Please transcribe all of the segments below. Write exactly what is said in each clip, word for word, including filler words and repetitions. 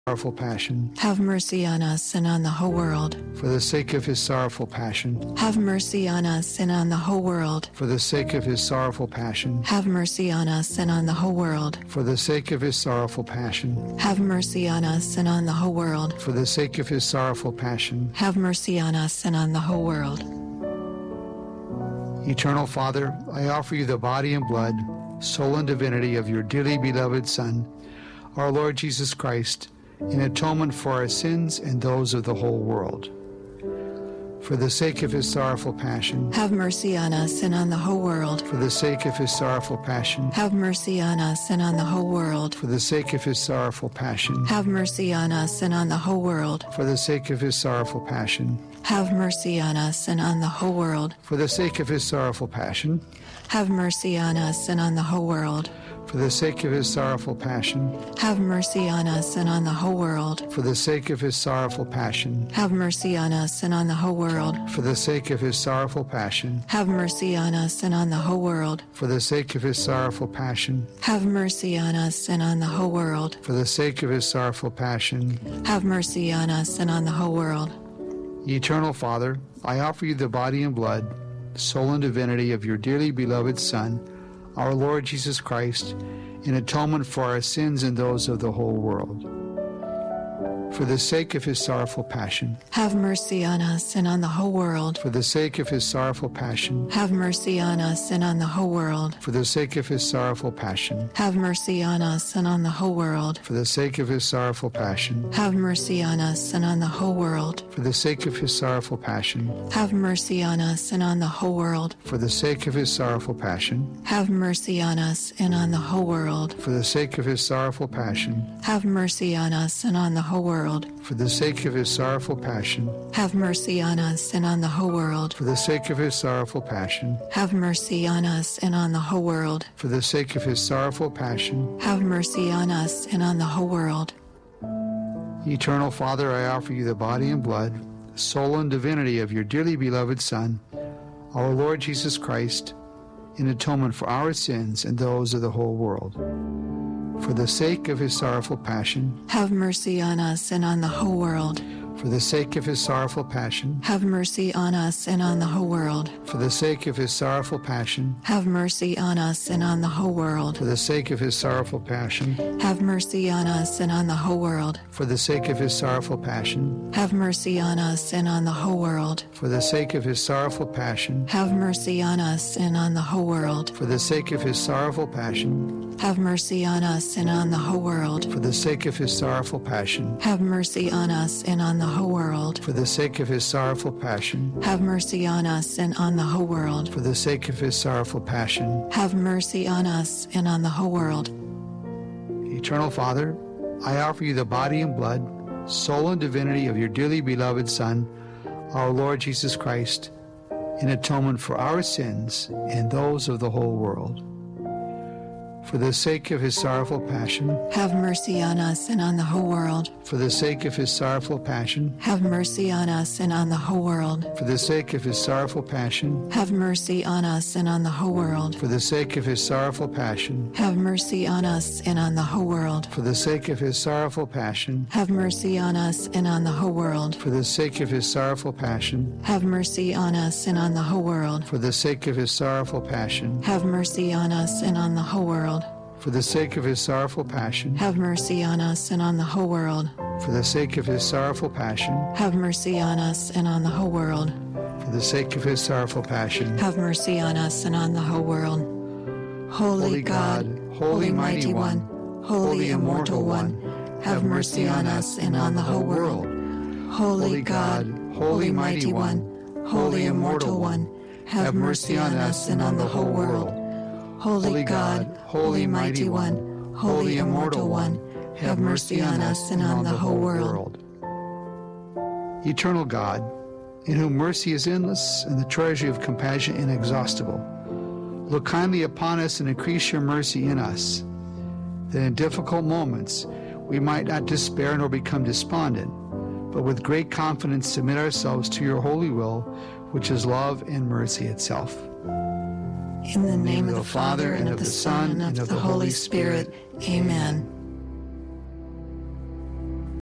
sorrowful passion. Have mercy on us and on the whole world. For the sake of his sorrowful passion. Have mercy on us and on the whole world. For the sake of his sorrowful passion. Have mercy on us and on the whole world. For the sake of his sorrowful passion. Have mercy on us and on the whole world. For the sake of his sorrowful passion. Have mercy on us and on the whole world. Eternal Father, I offer you the body and blood, soul and divinity of your dearly beloved Son, our Lord Jesus Christ, in atonement for our sins and those of the whole world. For the sake of his sorrowful passion. Have mercy on us and on the whole world. For the sake of his sorrowful passion. Have mercy on us and on the whole world. For the sake of his sorrowful passion. Have mercy on us and on the whole world. For the sake of his sorrowful passion. Have mercy on us and on the whole world. For the sake of his sorrowful passion. Have mercy on us and on the whole world. For the sake of his sorrowful passion. Have mercy on us and on the whole world. For the sake of his sorrowful passion. Have mercy on us and on the whole world. For the sake of his sorrowful passion. Have mercy on us and on the whole world. For the sake of his sorrowful passion. Have mercy on us and on the whole world. For the sake of his sorrowful passion. Have mercy on us and on the whole world. Eternal Father, I offer you the body and blood, soul and divinity of your dearly beloved Son, our Lord Jesus Christ, in atonement for our sins and those of the whole world. For the sake of his sorrowful passion. Have mercy on us and on the whole world. For the sake of his sorrowful passion. Have mercy on us and on the whole world. For the sake of his sorrowful passion. Have mercy on us and on the whole world. For the sake of his sorrowful passion. Have mercy on us and on the whole world. For the sake of his sorrowful passion. Have mercy on us and on the whole world. For the sake of his sorrowful passion. Have mercy on us and on the whole world. For the sake of his sorrowful passion. Have mercy on us and on the whole world. For the sake of his sorrowful passion. Have mercy on us and on the whole world. For the sake of his sorrowful passion. Have mercy on us and on the whole world. For the sake of his sorrowful passion. Have mercy on us and on the whole world. Eternal Father, I offer you the body and blood, soul and divinity of your dearly beloved Son, our Lord Jesus Christ, in atonement for our sins and those of the whole world. For the sake of his sorrowful passion. Have mercy on us and on the whole world. For the sake of his sorrowful passion. Have mercy on us and on the whole world. For the sake of his sorrowful passion. Have mercy on us and on the whole world. For the sake of his sorrowful passion. Have mercy on us and on the whole world. For the sake of his sorrowful passion. Have mercy on us and on the whole world. For the sake of his sorrowful passion. Have mercy on us and on the whole world. For the sake of his sorrowful passion. Have mercy on us and on the whole world. For the sake of his sorrowful passion. Have mercy on us and on the whole world. For the sake of his sorrowful passion. Have mercy on us and on the whole world. For the sake of his sorrowful passion. Have mercy on us and on the whole world. Eternal Father, I offer you the body and blood, soul and divinity of your dearly beloved Son, our Lord Jesus Christ, in atonement for our sins and those of the whole world. For the sake of his sorrowful passion. Have mercy on us and on the whole world. For the sake of his sorrowful passion. Have mercy on us and on the whole world. For the sake of his sorrowful passion. Have mercy on us and on the whole world. For the sake of his sorrowful passion. Have mercy on us and on the whole world. For the sake of his sorrowful passion. Have mercy on us and on the whole world. For the sake of his sorrowful passion. Have mercy on us and on the whole world. For the sake of his sorrowful passion. Have mercy on us and on the whole world. For the sake of his sorrowful passion. Have mercy on us and on the whole world. For the sake of his sorrowful passion. Have mercy on us and on the whole world. For the sake of his sorrowful passion. Have mercy on us and on the whole world. Holy, Holy God, God, Holy Mighty One, Holy Immortal One, have mercy on us and on the whole world. Holy God, Holy Mighty One, Holy Immortal One, have mercy on us and on the whole world. Holy God, Holy Mighty One, Holy Immortal One, have mercy on us and on the whole world. Eternal God, in whom mercy is endless and the treasury of compassion inexhaustible, look kindly upon us and increase your mercy in us, that in difficult moments we might not despair nor become despondent, but with great confidence submit ourselves to your holy will, which is love and mercy itself. In the name of the Father, and of the Son, and of the Holy Spirit. Amen.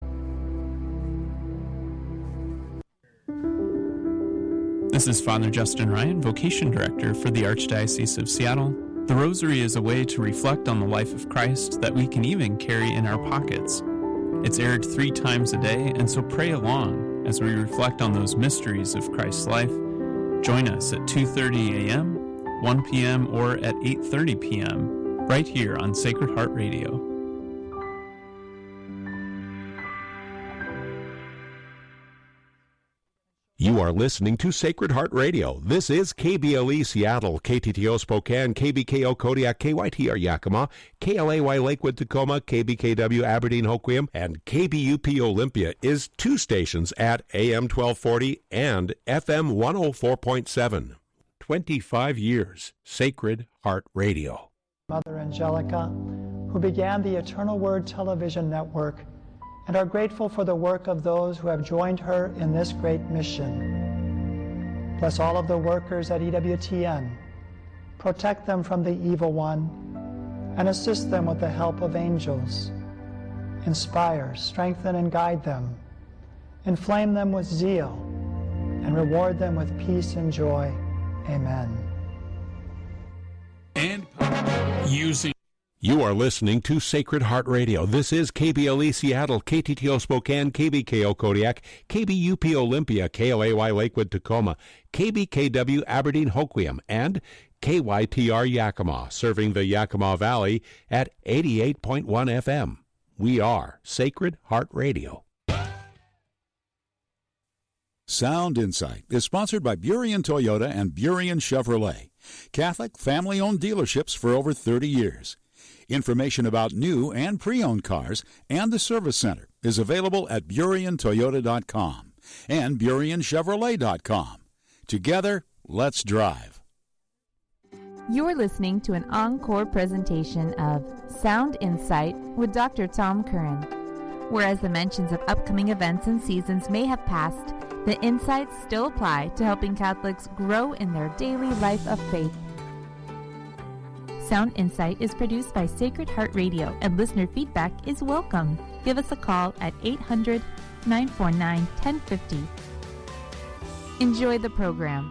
This is Father Justin Ryan, Vocation Director for the Archdiocese of Seattle. The Rosary is a way to reflect on the life of Christ that we can even carry in our pockets. It's aired three times a day, and so pray along as we reflect on those mysteries of Christ's life. Join us at two thirty a.m., one p.m., or at eight thirty p.m., right here on Sacred Heart Radio. You are listening to Sacred Heart Radio. This is K B L E Seattle, K T T O Spokane, K B K O Kodiak, K Y T R Yakima, K L A Y Lakewood Tacoma, K B K W Aberdeen Hoquiam, and K B U P Olympia is two stations at A M twelve forty and F M one oh four point seven. twenty-five years, Sacred Heart Radio. Mother Angelica, who began the Eternal Word Television Network, and are grateful for the work of those who have joined her in this great mission. Bless all of the workers at E W T N. Protect them from the evil one, and assist them with the help of angels. Inspire, strengthen, and guide them. Inflame them with zeal, and reward them with peace and joy. Amen. And using You are listening to Sacred Heart Radio. This is K B L E Seattle, K T T O Spokane, K B K O Kodiak, K B U P Olympia, K L A Y Lakewood Tacoma, K B K W Aberdeen Hoquiam, and K Y T R Yakima, serving the Yakima Valley at eighty-eight point one F M. We are Sacred Heart Radio. Sound Insight is sponsored by Burien Toyota and Burien Chevrolet, Catholic family-owned dealerships for over thirty years. Information about new and pre-owned cars and the service center is available at burien toyota dot com and burien chevrolet dot com. Together, let's drive. You're listening to an encore presentation of Sound Insight with Doctor Tom Curran. Whereas the mentions of upcoming events and seasons may have passed, the insights still apply to helping Catholics grow in their daily life of faith. Sound Insight is produced by Sacred Heart Radio, and listener feedback is welcome. Give us a call at eight hundred, nine four nine, one oh five oh. Enjoy the program.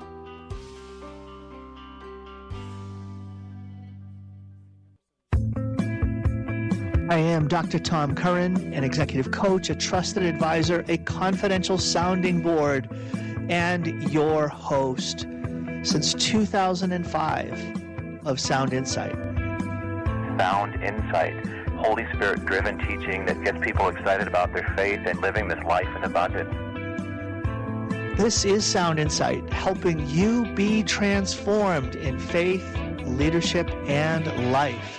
I am Doctor Tom Curran, an executive coach, a trusted advisor, a confidential sounding board, and your host since two thousand five of Sound Insight. Sound Insight, Holy Spirit-driven teaching that gets people excited about their faith and living this life in abundance. This is Sound Insight, helping you be transformed in faith, leadership, and life.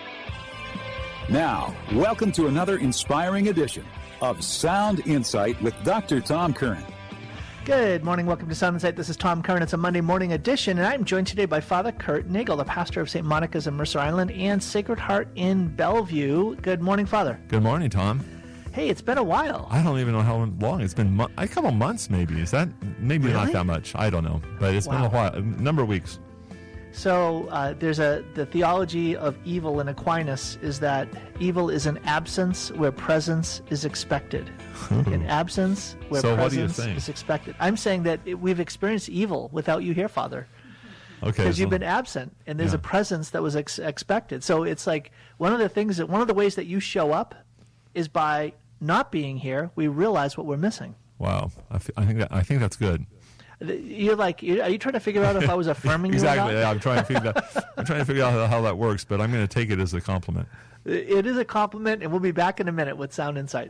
Now, welcome to another inspiring edition of Sound Insight with Doctor Tom Curran. Good morning. Welcome to Sound Insight. This is Tom Curran. It's a Monday morning edition, and I'm joined today by Father Kurt Nagel, the pastor of Saint Monica's in Mercer Island and Sacred Heart in Bellevue. Good morning, Father. Good morning, Tom. Hey, it's been a while. I don't even know how long. It's been mo- a couple months, maybe. Is that maybe Really? not that much? I don't know, but it's Wow. been a while, a number of weeks. So uh, there's a the theology of evil in Aquinas is that evil is an absence where presence is expected. An absence where So what are you presence saying? is expected. I'm saying that it, we've experienced evil without you here, Father. Okay, Because so- you've been absent, and there's Yeah. a presence that was ex- expected. So it's like one of the things that one of the ways that you show up is by not being here. We realize what we're missing. Wow, I, f- I think that I think that's good. You're like, you- are you trying to figure out if I was affirming Exactly. you or Yeah, not? I'm trying to figure that. I'm trying to figure out how, how that works, but I'm going to take it as a compliment. It is a compliment, and we'll be back in a minute with Sound Insight.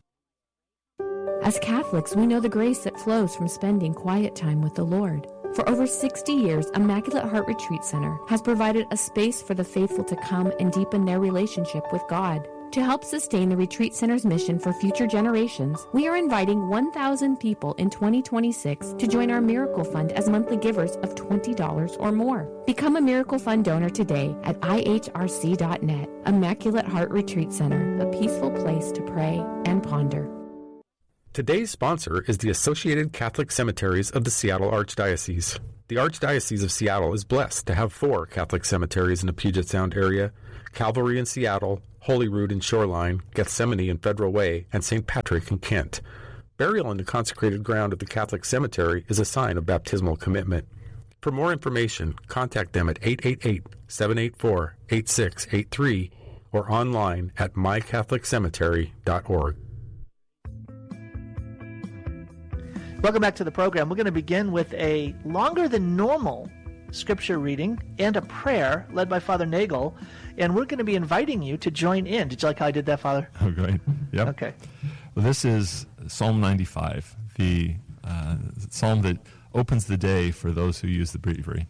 As Catholics, we know the grace that flows from spending quiet time with the Lord. For over sixty years, Immaculate Heart Retreat Center has provided a space for the faithful to come and deepen their relationship with God. To help sustain the Retreat Center's mission for future generations, we are inviting one thousand people in twenty twenty-six to join our Miracle Fund as monthly givers of twenty dollars or more. Become a Miracle Fund donor today at I H R C dot net. Immaculate Heart Retreat Center, a peaceful place to pray and ponder. Today's sponsor is the Associated Catholic Cemeteries of the Seattle Archdiocese. The Archdiocese of Seattle is blessed to have four Catholic cemeteries in the Puget Sound area: Calvary in Seattle, Holyrood in Shoreline, Gethsemane in Federal Way, and Saint Patrick in Kent. Burial in the consecrated ground of the Catholic cemetery is a sign of baptismal commitment. For more information, contact them at eight eight eight, seven eight four, eight six eight three or online at my catholic cemetery dot org. Welcome back to the program. We're going to begin with a longer than normal scripture reading and a prayer led by Father Nagel, and we're going to be inviting you to join in. Did you like how I did that, Father? Oh, great. Yep. Okay. Well, this is Psalm ninety-five, the uh, psalm that opens the day for those who use the breviary.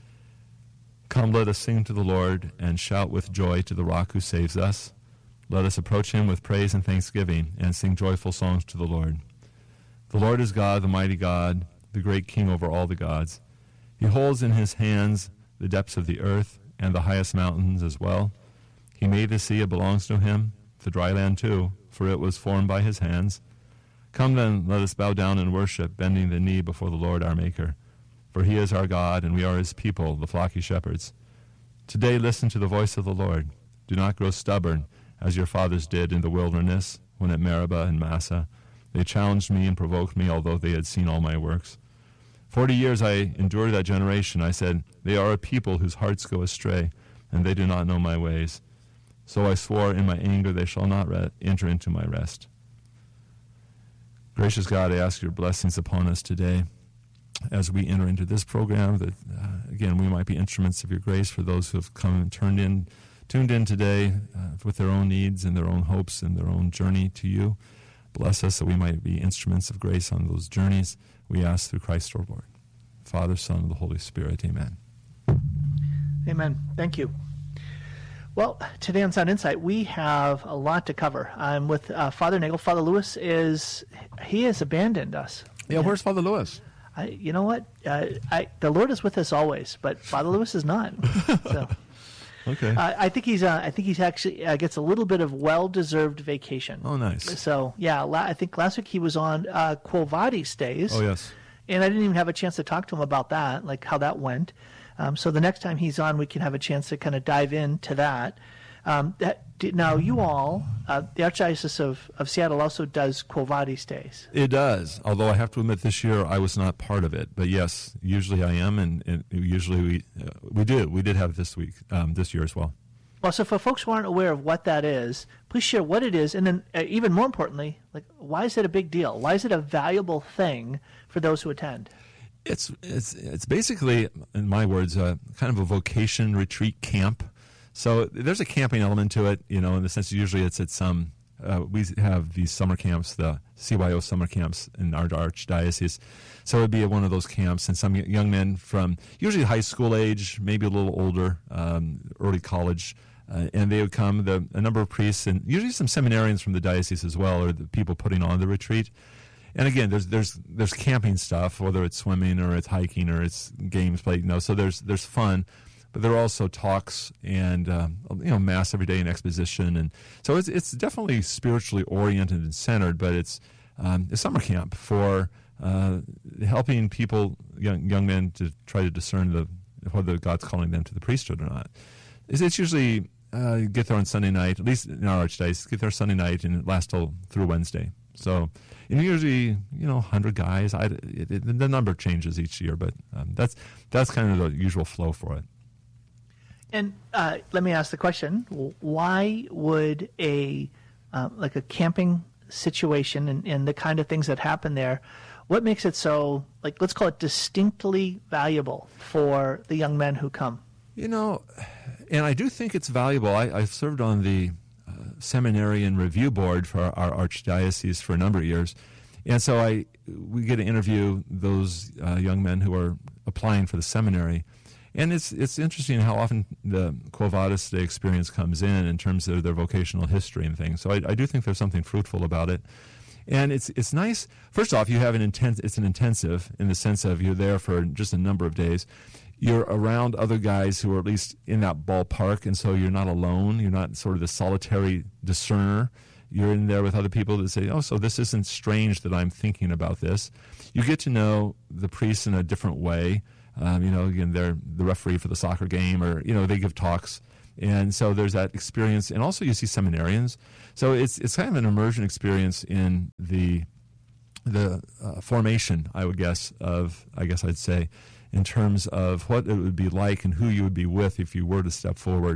Come, let us sing to the Lord and shout with joy to the rock who saves us. Let us approach him with praise and thanksgiving and sing joyful songs to the Lord. The Lord is God, the mighty God, the great King over all the gods. He holds in his hands the depths of the earth and the highest mountains as well. He made the sea, it belongs to him, the dry land too, for it was formed by his hands. Come then, let us bow down and worship, bending the knee before the Lord our Maker. For he is our God, and we are his people, the flocky shepherds. Today listen to the voice of the Lord. Do not grow stubborn, as your fathers did in the wilderness, when at Meribah and Massah they challenged me and provoked me, although they had seen all my works. Forty years I endured that generation. I said, they are a people whose hearts go astray, and they do not know my ways. So I swore in my anger, they shall not re- enter into my rest. Gracious God, I ask your blessings upon us today as we enter into this program, that, uh, again, we might be instruments of your grace for those who have come and turned in, tuned in today uh, with their own needs and their own hopes and their own journey to you. Bless us that we might be instruments of grace on those journeys. We ask through Christ our Lord. Father, Son, and the Holy Spirit. Amen. Amen. Thank you. Well, today on Sound Insight, we have a lot to cover. I'm with uh, Father Nagel. Father Lewis is, he has abandoned us. Yeah, where's Father Lewis? I, you know what? Uh, I, the Lord is with us always, but Father Lewis is not. So. Okay. Uh, I think he's. Uh, I think he's actually uh, gets a little bit of well-deserved vacation. Oh, nice. So yeah, la- I think last week he was on uh, Quo Vadis days. Oh, yes. And I didn't even have a chance to talk to him about that, like how that went. Um, so the next time he's on, we can have a chance to kind of dive into that. Um, that now, you all, uh, the Archdiocese of, of Seattle also does Quo Vadis days. It does, although I have to admit this year I was not part of it. But yes, usually I am, and, and usually we uh, we do. We did have it this week, um, this year as well. Well, so for folks who aren't aware of what that is, please share what it is, and then uh, even more importantly, like why is it a big deal? Why is it a valuable thing for those who attend? It's it's it's basically, in my words, uh, kind of a vocation retreat camp. So there's a camping element to it, you know, in the sense that usually it's at some, uh, we have these summer camps, the C Y O summer camps in our archdiocese. So it would be at one of those camps, and some young men from usually high school age, maybe a little older, um, early college, uh, and they would come, the, a number of priests, and usually some seminarians from the diocese as well, or the people putting on the retreat. And again, there's there's there's camping stuff, whether it's swimming or it's hiking or it's games played, you know, so there's there's fun. But there are also talks and um, you know, mass every day and exposition, and so it's it's definitely spiritually oriented and centered. But it's um, a summer camp for uh, helping people, young young men, to try to discern the whether God's calling them to the priesthood or not. It's, it's usually uh, get there on Sunday night, at least in our archdiocese, get there Sunday night and it lasts till through Wednesday. So and usually, you know, one hundred guys. I, it, it, the number changes each year, but um, that's that's kind of the usual flow for it. And uh, let me ask the question: why would a uh, like a camping situation and, and the kind of things that happen there? What makes it so, like, let's call it distinctly valuable for the young men who come? You know, and I do think it's valuable. I, I've served on the uh, seminarian review board for our, our archdiocese for a number of years, and so I we get to interview those uh, young men who are applying for the seminary. And it's it's interesting how often the Quo Vadis Day experience comes in in terms of their vocational history and things. So I, I do think there's something fruitful about it. And it's it's nice. First off, you have an intense. It's an intensive in the sense of you're there for just a number of days. You're around other guys who are at least in that ballpark, and so you're not alone. You're not sort of the solitary discerner. You're in there with other people that say, oh, so this isn't strange that I'm thinking about this. You get to know the priests in a different way. Um, you know, again, they're the referee for the soccer game, or, you know, they give talks. And so there's that experience. And also you see seminarians. So it's it's kind of an immersion experience in the the uh, formation, I would guess, of, I guess I'd say, in terms of what it would be like and who you would be with if you were to step forward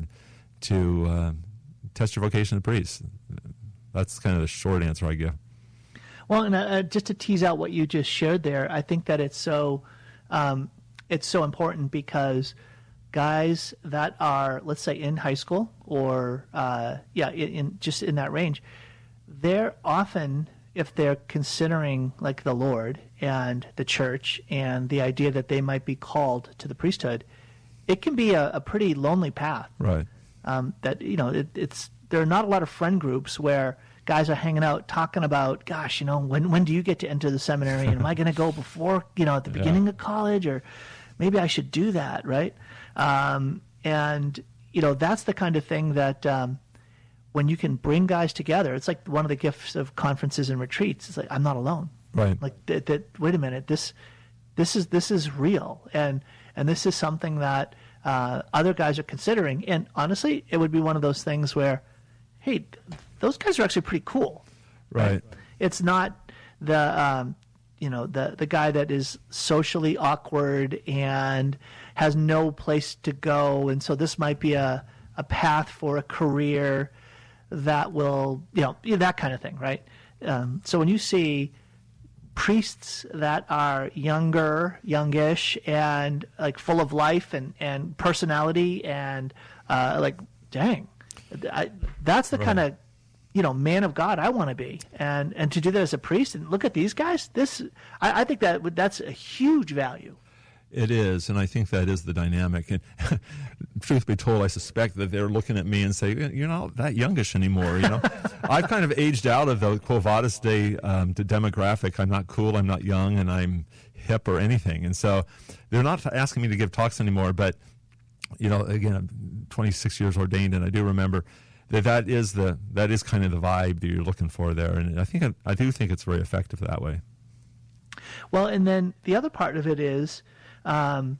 to uh, test your vocation as a priest. That's kind of the short answer I give. Well, and uh, just to tease out what you just shared there, I think that it's so um, it's so important because guys that are, let's say, in high school or uh, yeah, in, in just in that range, they're often, if they're considering like the Lord and the church and the idea that they might be called to the priesthood, it can be a, a pretty lonely path. Right. Um, that you know, it, it's there are not a lot of friend groups where guys are hanging out talking about, gosh, you know, when when do you get to enter the seminary? And am I going to go before, you know, at the beginning yeah. of college, or maybe I should do that, right? Um, and you know, that's the kind of thing that um, when you can bring guys together, it's like one of the gifts of conferences and retreats. It's like I'm not alone. Right. Like that. that wait a minute. This this is this is real, and and this is something that uh, other guys are considering. And honestly, it would be one of those things where, hey, those guys are actually pretty cool. Right. right? It's not the um, you know the the guy that is socially awkward and has no place to go, and so this might be a a path for a career that will, you know, that kind of thing, right? Um, so when you see priests that are younger, youngish, and like full of life and, and personality, and uh, like, dang, I, that's the right. kind of, you know, man of God I want to be, and and to do that as a priest, and look at these guys. This, I, I think that that's a huge value. It is, and I think that is the dynamic. And truth be told, I suspect that they're looking at me and say, "You're not that youngish anymore." You know, I've kind of aged out of the Quo Vadis Day um, the demographic. I'm not cool. I'm not young, and I'm hip or anything. And so they're not asking me to give talks anymore. But you know, again, I'm twenty-six years ordained, and I do remember that that is the that is kind of the vibe that you're looking for there. And I think I do think it's very effective that way. Well, and then the other part of it is. Um,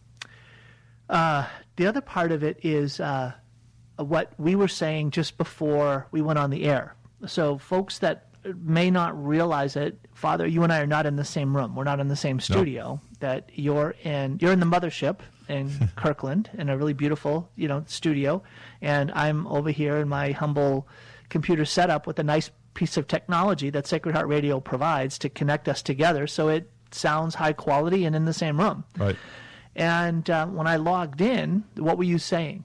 uh, the other part of it is uh, what we were saying just before we went on the air. So folks that may not realize it, Father, you and I are not in the same room. We're not in the same studio. No. That you're in. You're in the mothership in Kirkland in a really beautiful, you know, studio, and I'm over here in my humble computer setup with a nice piece of technology that Sacred Heart Radio provides to connect us together. So it sounds high quality and in the same room. Right. And uh, when I logged in, what were you saying?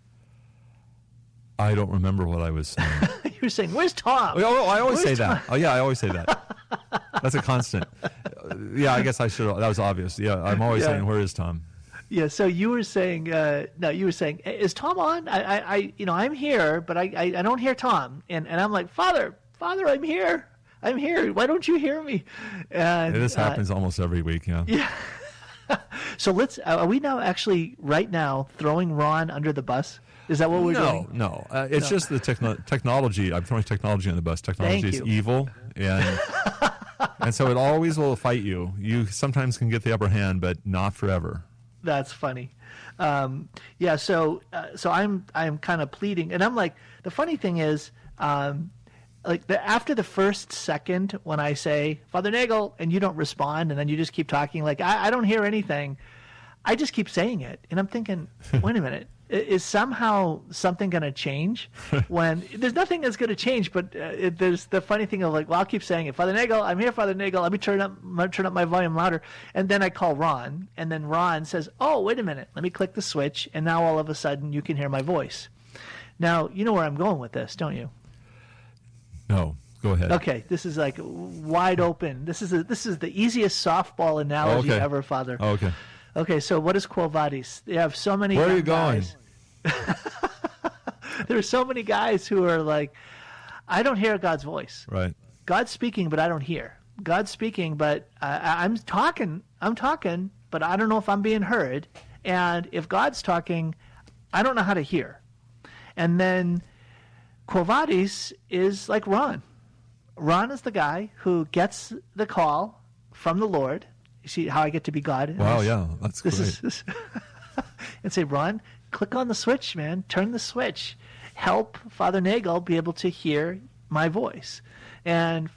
I don't remember what I was saying. You were saying, "Where's Tom?" Oh, oh I always Where's say Tom? that. Oh, yeah, I always say that. That's a constant. Uh, yeah, I guess I should. That was obvious. Yeah, I'm always yeah. saying, "Where is Tom?" Yeah. So you were saying, uh, no, you were saying, "Is Tom on?" I, I, I you know, I'm here, but I, I, I don't hear Tom. And, and I'm like, "Father, Father, I'm here. I'm here. Why don't you hear me?" And yeah, this happens uh, almost every week. Yeah. Yeah. So let's. Uh, are we now actually right now throwing Ron under the bus? Is that what we're no, doing? No, no. Uh, it's no. just the techno- technology. I'm throwing technology on the bus. Technology Thank is you. evil, and and so it always will fight you. You sometimes can get the upper hand, but not forever. That's funny. Um, yeah. So uh, so I'm I'm kind of pleading, and I'm like, the funny thing is. Um, Like the, after the first second when I say, "Father Nagel," and you don't respond, and then you just keep talking like, I, I don't hear anything, I just keep saying it. And I'm thinking, wait a minute, is somehow something going to change? When there's nothing that's going to change, but uh, it, there's the funny thing of like, well, I'll keep saying it. "Father Nagel, I'm here, Father Nagel. Let me turn up, turn up my volume louder." And then I call Ron, and then Ron says, "Oh, wait a minute, let me click the switch," and now all of a sudden you can hear my voice. Now, you know where I'm going with this, don't you? No, go ahead. Okay, this is like wide open. This is a, this is the easiest softball analogy oh, okay. ever, Father. Oh, okay. Okay, so what is Quo Vadis? They have so many. Where are you going? There are so many guys who are like, I don't hear God's voice. Right. God's speaking, but I don't hear. God's speaking, but I, I'm talking. I'm talking, but I don't know if I'm being heard. And if God's talking, I don't know how to hear. And then Quo Vadis is like Ron. Ron is the guy who gets the call from the Lord. You see how I get to be God? Wow, yeah, that's this great. Is, this, and say, "Ron, click on the switch, man. Turn the switch. Help Father Nagel be able to hear my voice." And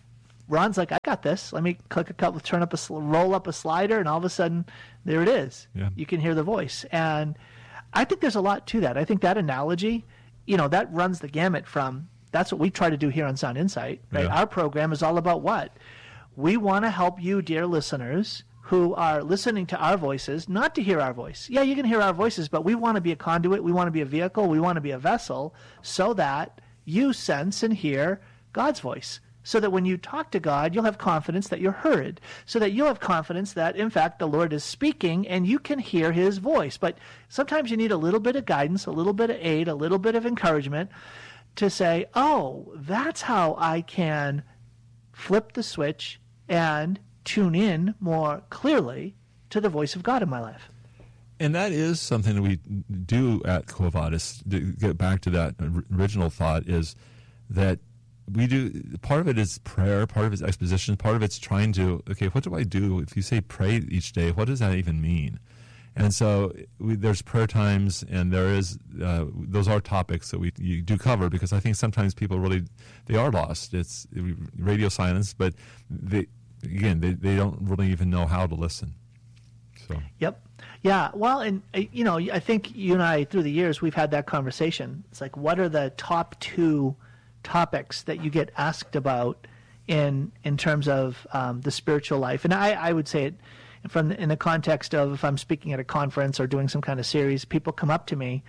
Ron's like, I got this. Let me click a couple, turn up a, roll up a slider, and all of a sudden, there it is. Yeah. You can hear the voice. And I think there's a lot to that. I think that analogy, you know, that runs the gamut from, that's what we try to do here on Sound Insight, right? Yeah. Our program is all about what? We want to help you, dear listeners, who are listening to our voices, not to hear our voice. Yeah, you can hear our voices, but we want to be a conduit, we want to be a vehicle, we want to be a vessel, so that you sense and hear God's voice. So that when you talk to God, you'll have confidence that you're heard. So that you'll have confidence that, in fact, the Lord is speaking and you can hear his voice. But sometimes you need a little bit of guidance, a little bit of aid, a little bit of encouragement to say, oh, that's how I can flip the switch and tune in more clearly to the voice of God in my life. And that is something that we do at Quo Vadis. To get back to that original thought, is that we do, part of it is prayer, part of it is exposition, part of it's trying to, okay, what do I do? If you say pray each day, what does that even mean? And so we, there's prayer times, and there is, uh, those are topics that we you do cover, because I think sometimes people really, they are lost. It's radio silence, but they, again, they, they don't really even know how to listen. So. Yep. Yeah. Well, and, uh, you know, I think you and I, through the years, we've had that conversation. It's like, what are the top two topics that you get asked about in in terms of um, the spiritual life? And I, I would say it from in the context of, if I'm speaking at a conference or doing some kind of series, people come up to me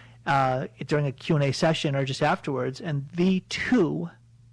uh, during a Q and A session or just afterwards, and the two,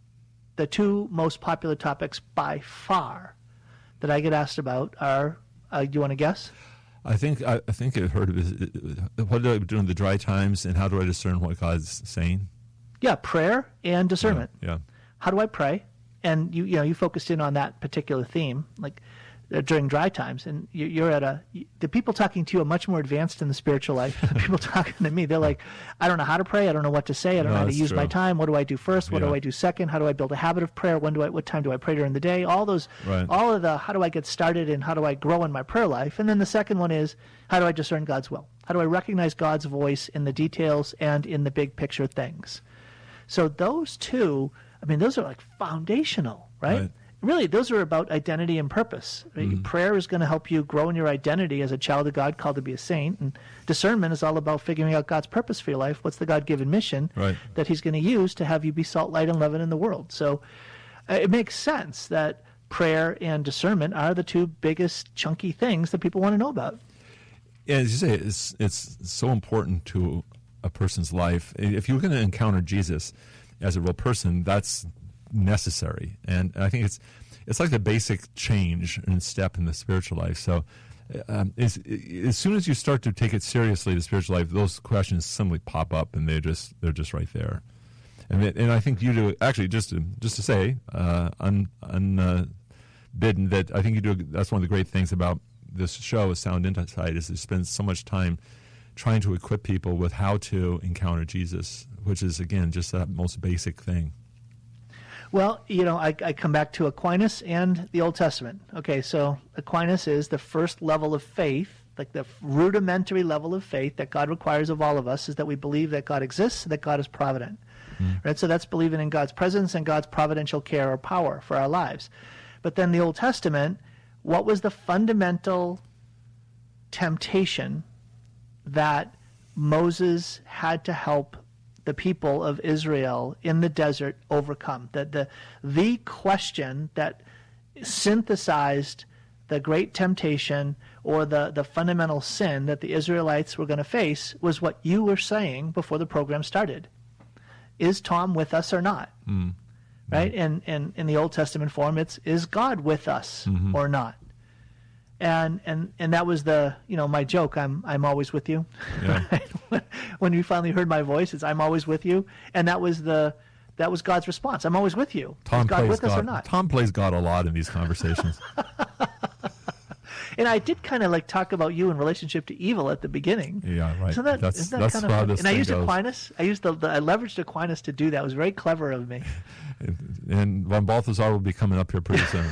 the two most popular topics by far that I get asked about are, uh, do you want to guess? I think I, I think I've heard of it. What do I do in the dry times, and how do I discern what God's saying? Yeah, prayer and discernment. Yeah. yeah. How do I pray? And you, you know, you focused in on that particular theme, like uh, during dry times, and you, you're at a. You, the people talking to you are much more advanced in the spiritual life than the people talking to me. They're like, I don't know how to pray. I don't know what to say. I don't No, know how to that's use true. my time. What do I do first? What Yeah. do I do second? How do I build a habit of prayer? When do I? What time do I pray during the day? All those, Right. all of the. How do I get started, and how do I grow in my prayer life? And then the second one is, how do I discern God's will? How do I recognize God's voice in the details and in the big picture things? So those two, I mean, those are like foundational, right? Right. Really, those are about identity and purpose. Right? Mm-hmm. Prayer is going to help you grow in your identity as a child of God called to be a saint. And discernment is all about figuring out God's purpose for your life. What's the God-given mission Right. that he's going to use to have you be salt, light, and leaven in the world? So uh, it makes sense that prayer and discernment are the two biggest chunky things that people want to know about. Yeah, as you say, it's it's so important to a person's life. If you're going to encounter Jesus as a real person, that's necessary. And I think it's it's like the basic change and step in the spiritual life. So um, as, as soon as you start to take it seriously, the spiritual life, those questions suddenly pop up, and they just they're just right there. And it, and I think you do actually just to just to say uh, un, un uh, bidden that I think you do. That's one of the great things about this show, Sound Insight, is it spends so much time trying to equip people with how to encounter Jesus, which is, again, just that most basic thing. Well, you know, I, I come back to Aquinas and the Old Testament. Okay, so Aquinas is the first level of faith, like the rudimentary level of faith that God requires of all of us, is that we believe that God exists, that God is provident. Mm. Right? So that's believing in God's presence and God's providential care or power for our lives. But then the Old Testament, what was the fundamental temptation that Moses had to help the people of Israel in the desert overcome? The, the, the question that synthesized the great temptation or the, the fundamental sin that the Israelites were going to face was what you were saying before the program started. Is Tom with us or not? Mm. Right? And, and in the Old Testament form, it's, is God with us Mm-hmm. or not? And and and that was the, you know, my joke. I'm I'm always with you. Yeah. When you finally heard my voice, it's I'm always with you, and that was the that was God's response. I'm always with you. Tom Is God plays with us or God. not? Tom plays God a lot in these conversations. And I did kind of like talk about you in relationship to evil at the beginning. Yeah, right. So that, That's- isn't that that's kind of how fun? this And I thing used goes. Aquinas. I used the, the I leveraged Aquinas to do that. It was very clever of me. And Von Balthasar will be coming up here pretty soon.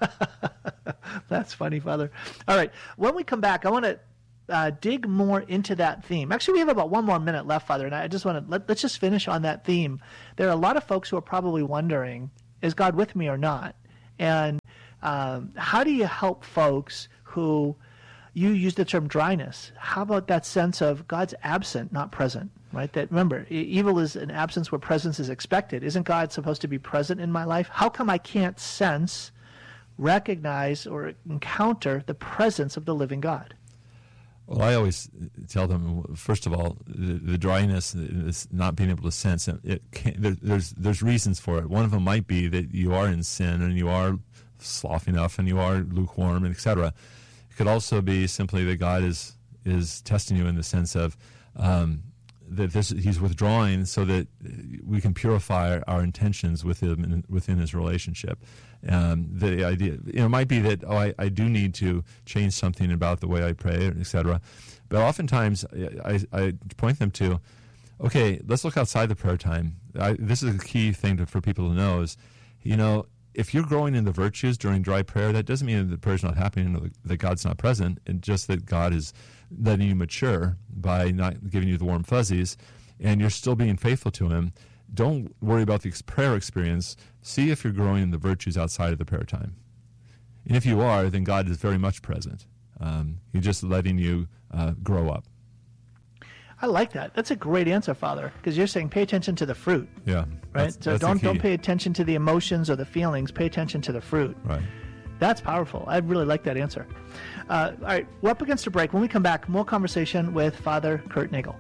That's funny, Father. All right. When we come back, I want to uh, dig more into that theme. Actually, we have about one more minute left, Father, and I just want to let, let's just finish on that theme. There are a lot of folks who are probably wondering, is God with me or not? And um, how do you help folks who, you use the term dryness, how about that sense of God's absent, not present, right? That, remember, e- evil is an absence where presence is expected. Isn't God supposed to be present in my life? How come I can't sense, recognize, or encounter the presence of the living God? Well, I always tell them, first of all, the, the dryness is not being able to sense. It can't, there, there's there's reasons for it. One of them might be that you are in sin and you are slothful enough and you are lukewarm, and et cetera. It could also be simply that God is is testing you in the sense of um, that this, He's withdrawing so that we can purify our, our intentions with Him in, within His relationship. Um, the idea, you know, it might be that, oh, I, I do need to change something about the way I pray, et cetera. But oftentimes, I, I point them to, okay, let's look outside the prayer time. I, this is a key thing to, for people to know is, you know, if you're growing in the virtues during dry prayer, that doesn't mean that the prayer's not happening or that God's not present. It's just that God is letting you mature by not giving you the warm fuzzies, and you're still being faithful to Him. Don't worry about the prayer experience. See if you're growing in the virtues outside of the prayer time. And if you are, then God is very much present. Um, he's just letting you uh, grow up. I like that. That's a great answer, Father, because you're saying pay attention to the fruit. Yeah. Right? That's, so that's don't don't pay attention to the emotions or the feelings. Pay attention to the fruit. Right. That's powerful. I really like that answer. Uh, all right, we're up against a break. When we come back, more conversation with Father Kurt Nagel.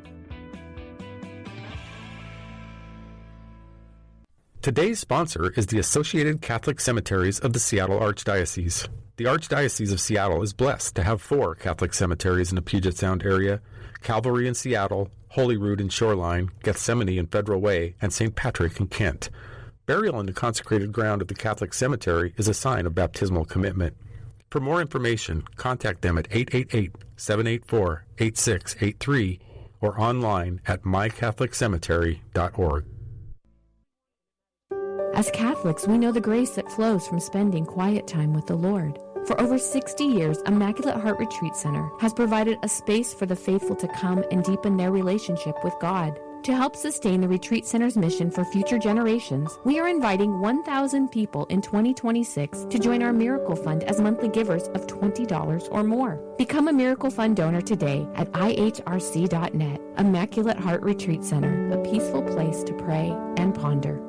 Today's sponsor is the Associated Catholic Cemeteries of the Seattle Archdiocese. The Archdiocese of Seattle is blessed to have four Catholic cemeteries in the Puget Sound area: Calvary in Seattle, Holyrood in Shoreline, Gethsemane in Federal Way, and Saint Patrick in Kent. Burial in the consecrated ground of the Catholic cemetery is a sign of baptismal commitment. For more information, contact them at eight eight eight, seven eight four, eight six eight three or online at my catholic cemetery dot org. As Catholics, we know the grace that flows from spending quiet time with the Lord. For over sixty years, Immaculate Heart Retreat Center has provided a space for the faithful to come and deepen their relationship with God. To help sustain the Retreat Center's mission for future generations, we are inviting one thousand people in twenty twenty-six to join our Miracle Fund as monthly givers of twenty dollars or more. Become a Miracle Fund donor today at I H R C dot net. Immaculate Heart Retreat Center, a peaceful place to pray and ponder.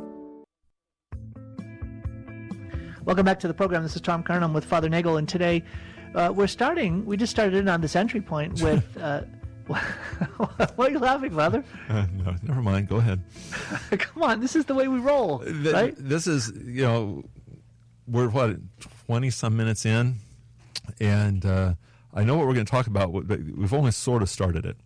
Welcome back to the program. This is Tom Curran. I'm with Father Nagel, and today uh, we're starting, we just started in on this entry point with, uh, why are you laughing, Father? Uh, no, never mind. Go ahead. Come on, this is the way we roll, the, right? This is, you know, we're, what, twenty-some minutes in, and uh, I know what we're going to talk about, but we've only sort of started it.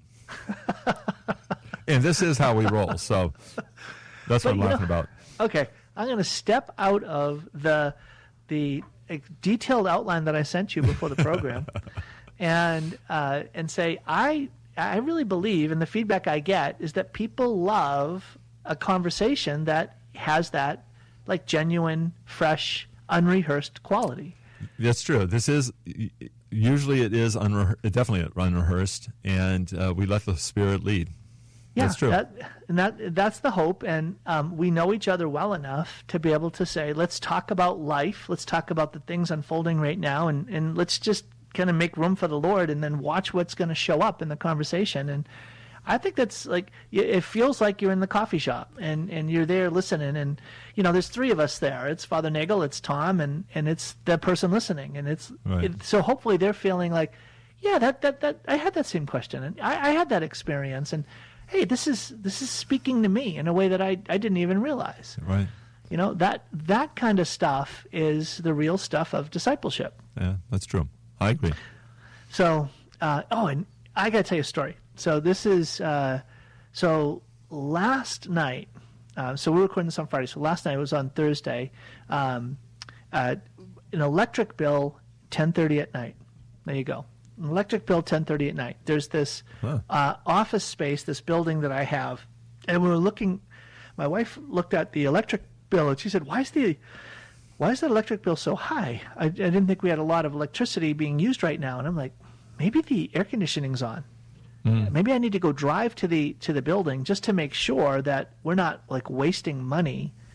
And this is how we roll, so that's what but, I'm laughing know, about. Okay. I'm going to step out of the the detailed outline that I sent you before the program, and uh, and say I I really believe, and the feedback I get is that people love a conversation that has that like genuine, fresh, unrehearsed quality. That's true. This is usually it is unre- definitely unrehearsed, and uh, we let the Spirit lead. Yeah, that's true. That, and that that's the hope, and um, we know each other well enough to be able to say, let's talk about life, let's talk about the things unfolding right now, and, and let's just kind of make room for the Lord, and then watch what's going to show up in the conversation. And I think that's like, it feels like you're in the coffee shop, and, and you're there listening, and, you know, there's three of us there. It's Father Nagel, it's Tom, and, and it's the person listening, and it's right. it, so hopefully they're feeling like, yeah, that, that, that I had that same question, and I, I had that experience, and hey, this is this is speaking to me in a way that I, I didn't even realize. Right. You know, that that kind of stuff is the real stuff of discipleship. Yeah, that's true. I agree. So, uh, oh, and I got to tell you a story. So this is, uh, so last night, uh, so we're recording this on Friday, so last night, it was on Thursday, um, uh, an electric bill, ten thirty at night. There you go. An electric bill, ten thirty at night. There's this huh. uh, office space, this building that I have, and we were looking, my wife looked at the electric bill, and she said, why is the, why is that electric bill so high? I, I didn't think we had a lot of electricity being used right now. And I'm like, maybe the air conditioning's on. Mm. Maybe I need to go drive to the to the building just to make sure that we're not like wasting money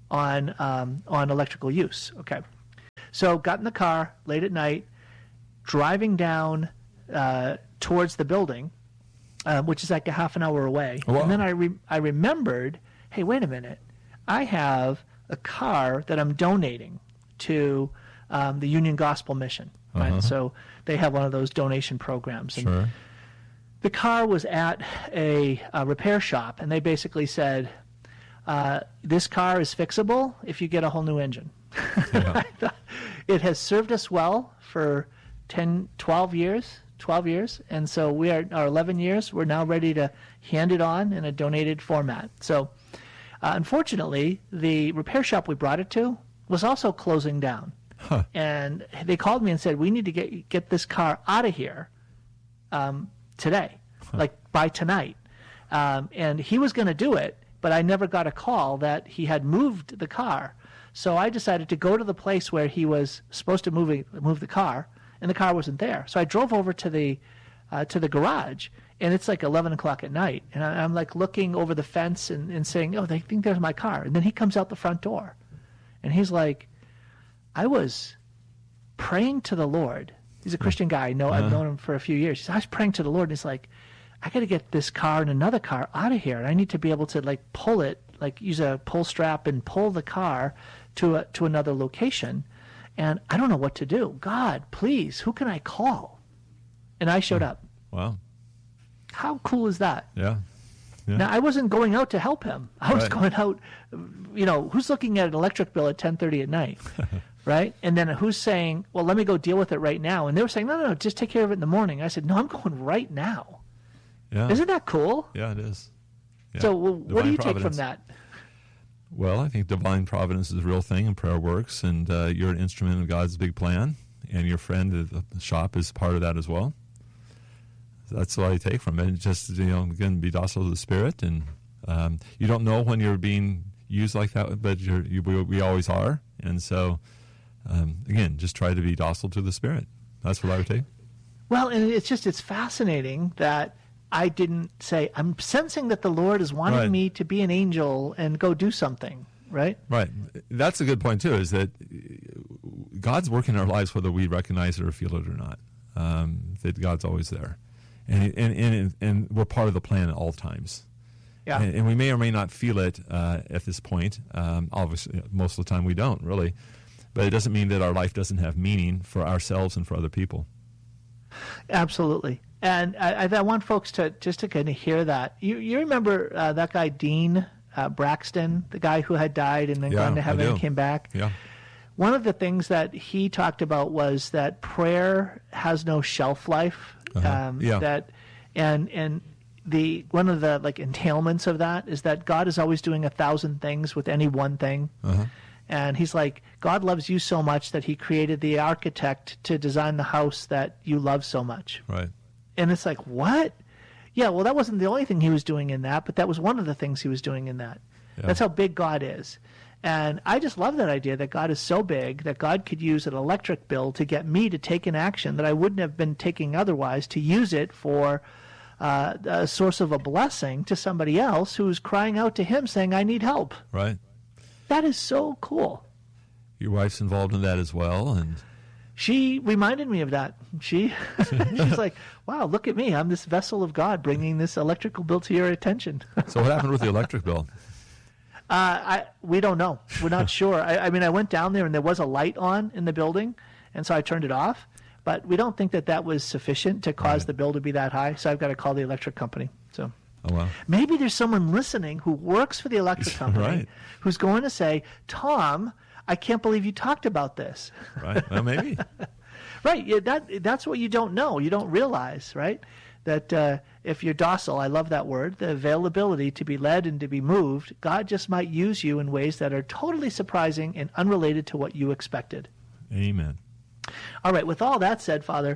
on um, on electrical use. Okay, so got in the car late at night, driving down uh, towards the building, uh, which is like a half an hour away. Wow. And then I re- I remembered, hey, wait a minute, I have a car that I'm donating to um, the Union Gospel Mission. Right? Uh-huh. So they have one of those donation programs. And Sure. the car was at a, a repair shop, and they basically said, uh, this car is fixable if you get a whole new engine. Yeah. It has served us well for ten, twelve years, twelve years, and so we are, our eleven years, we're now ready to hand it on in a donated format. So uh, unfortunately, the repair shop we brought it to was also closing down. Huh. And they called me and said, we need to get get this car out of here um, today, huh. like by tonight. Um, and he was going to do it, but I never got a call that he had moved the car. So I decided to go to the place where he was supposed to move, move the car, and the car wasn't there. So I drove over to the uh, to the garage, and it's like eleven o'clock at night. And I, I'm like looking over the fence and, and saying, oh, they think there's my car. And then he comes out the front door, and he's like, I was praying to the Lord. He's a Christian guy. I know, Uh-huh. I've known him for a few years. He said, I was praying to the Lord, and he's like, I got to get this car and another car out of here. And I need to be able to like pull it, like use a pull strap and pull the car to a, to another location. And I don't know what to do. God, please, who can I call? And I showed up. Wow. How cool is that? Yeah. Yeah. Now, I wasn't going out to help him. I was Right. going out, you know, who's looking at an electric bill at ten thirty at night, right? And then who's saying, well, let me go deal with it right now. And they were saying, no, no, no, just take care of it in the morning. I said, no, I'm going right now. Yeah. Isn't that cool? Yeah, it is. Yeah. So well, what do Divine you take from providence. that? Well, I think divine providence is a real thing, and prayer works, and uh, you're an instrument of God's big plan, and your friend at the shop is part of that as well. That's what I take from it. And just, you know, again, be docile to the Spirit, and um, you don't know when you're being used like that, but you're, you, we, we always are. And so, um, again, just try to be docile to the Spirit. That's what I would take. Well, and it's just, it's fascinating that I didn't say, I'm sensing that the Lord is wanting Right. me to be an angel and go do something, right? Right. That's a good point, too, is that God's working in our lives whether we recognize it or feel it or not. Um, that God's always there. And, and, and, and we're part of the plan at all times. Yeah. And, and we may or may not feel it uh, at this point. Um, obviously, most of the time we don't, really. But it doesn't mean that our life doesn't have meaning for ourselves and for other people. Absolutely. And I, I want folks to just to kind of hear that. You you remember uh, that guy, Dean uh, Braxton, the guy who had died and then Yeah, gone to I heaven and do. came back? Yeah. One of the things that he talked about was that prayer has no shelf life. Uh-huh. Um, Yeah. That and and the one of the like entailments of that is that God is always doing a thousand things with any one thing. Uh-huh. And he's like, God loves you so much that he created the architect to design the house that you love so much. Right. And it's like, what? Yeah, well, that wasn't the only thing he was doing in that, but that was one of the things he was doing in that. Yeah. That's how big God is. And I just love that idea that God is so big that God could use an electric bill to get me to take an action that I wouldn't have been taking otherwise, to use it for uh, a source of a blessing to somebody else who's crying out to him saying, I need help. Right. That is so cool. Your wife's involved in that as well, and She reminded me of that. She, she's like, wow, look at me. I'm this vessel of God bringing this electrical bill to your attention. so what happened with the electric bill? Uh, I we don't know. We're not sure. I, I mean, I went down there and there was a light on in the building, and so I turned it off. But we don't think that that was sufficient to cause Right. the bill to be that high. So I've got to call the electric company. So Oh, wow. maybe there's someone listening who works for the electric company Right. who's going to say, Tom, I can't believe you talked about this. Right. Well, maybe. Right. Yeah, that that's what you don't know. You don't realize, right? That uh, if you're docile, I love that word, the availability to be led and to be moved, God just might use you in ways that are totally surprising and unrelated to what you expected. Amen. All right. With all that said, Father,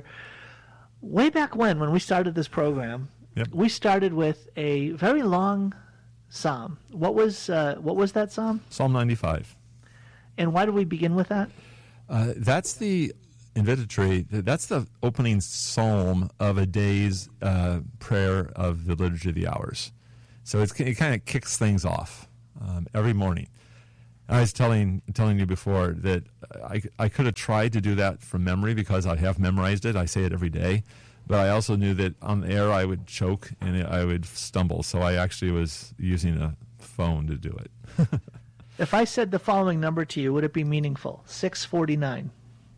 way back when, when we started this program, Yep. we started with a very long psalm. What was uh, what was that psalm? Psalm ninety-five. And why did we begin with that? Uh, that's the invitatory. That's the opening psalm of a day's uh, prayer of the Liturgy of the Hours. So it's, it kind of kicks things off um, every morning. I was telling telling you before that I, I could have tried to do that from memory because I have memorized it. I say it every day. But I also knew that on the air I would choke and I would stumble. So I actually was using a phone to do it. If I said the following number to you, would it be meaningful? six forty-nine.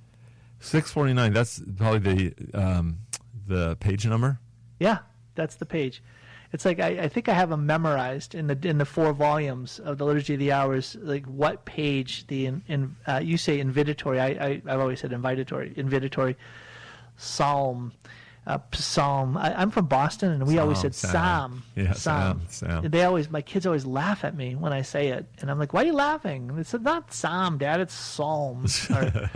six forty-nine, that's probably the um, the page number? Yeah, that's the page. It's like I, I think I have them memorized in the in the four volumes of the Liturgy of the Hours. Like what page the in, in uh, you say invitatory. I, I I've always said invitatory. Invitatory psalm, uh, psalm. I, I'm from Boston, and we Psalm, always said Psalm. psalm. Yeah, psalm. Psalm, Psalm. And they always my kids always laugh at me when I say it, and I'm like, "Why are you laughing?" And it's not psalm, Dad. It's psalm. Or,